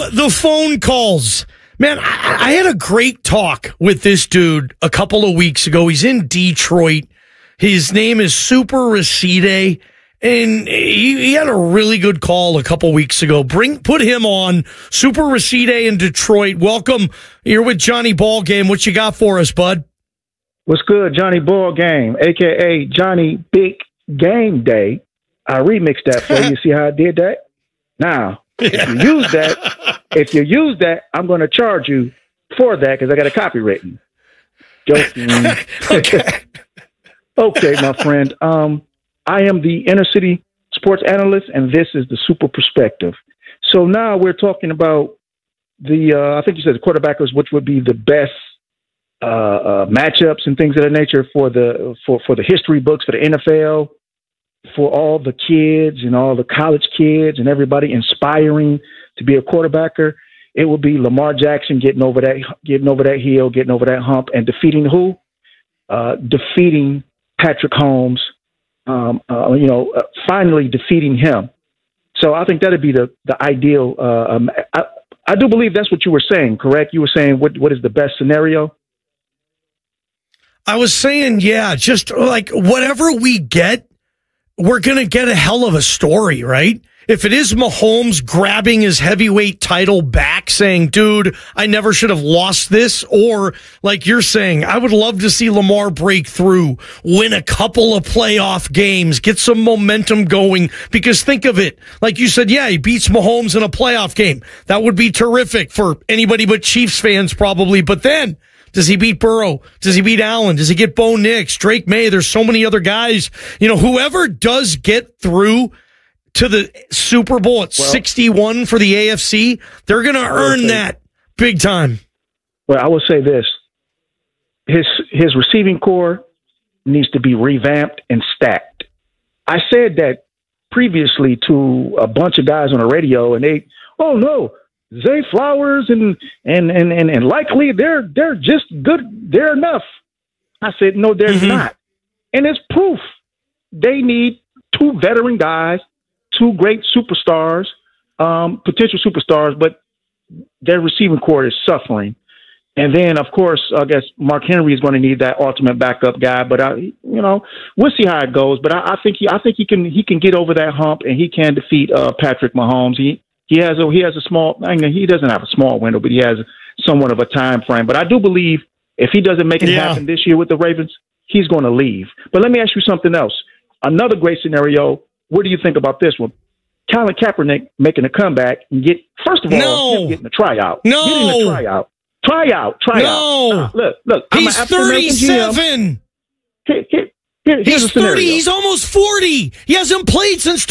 the phone calls. Man, I had a great talk with this dude a couple of weeks ago. He's in Detroit. His name is Super Racide, and he had a really good call a couple weeks ago. Put him on. Super Racide in Detroit. Welcome. You're with Johnny Ballgame. What you got for us, bud? What's good, Johnny Ballgame, a.k.a. Johnny Big Game Day. I remixed that for you. See how I did that? Now, if you use that, I'm going to charge you for that because I got a copywritten. Joking. Okay, my friend. I am the inner city sports analyst, and this is the Super Perspective. So now we're talking about I think you said the quarterbackers, which would be the best matchups and things of that nature for the history books, for the NFL, for all the kids and all the college kids and everybody inspiring to be a quarterbacker. It will be Lamar Jackson getting over that hill, getting over that hump, and defeating who? Defeating Patrick Mahomes. Finally defeating him. So I think that'd be the ideal. I do believe that's what you were saying, correct? You were saying what is the best scenario? I was saying, yeah, just like whatever we get, we're going to get a hell of a story, right? If it is Mahomes grabbing his heavyweight title back, saying, dude, I never should have lost this, or like you're saying, I would love to see Lamar break through, win a couple of playoff games, get some momentum going, because think of it, like you said, yeah, he beats Mahomes in a playoff game. That would be terrific for anybody but Chiefs fans probably, but then does he beat Burrow? Does he beat Allen? Does he get Bo Nix, Drake May? There's so many other guys. Whoever does get through to the Super Bowl at 61 for the AFC, they're going to earn that big time. Well, I will say this. His receiving core needs to be revamped and stacked. I said that previously to a bunch of guys on the radio, and they, oh, no, Zay Flowers and likely they're just good. They're enough. I said, no, they're not. And it's proof. They need two veteran guys, two great superstars, potential superstars, but their receiving core is suffering. And then, of course, I guess Mark Henry is going to need that ultimate backup guy. But we'll see how it goes. But I think he can get over that hump, and he can defeat Patrick Mahomes. He has a small. He doesn't have a small window, but he has somewhat of a time frame. But I do believe if he doesn't make it happen this year with the Ravens, he's going to leave. But let me ask you something else. Another great scenario. What do you think about this one? Colin Kaepernick making a comeback and getting a tryout. No. Getting a tryout. Tryout. No. Look. He's 37. Here's He's a scenario. 30. He's almost 40. He hasn't played since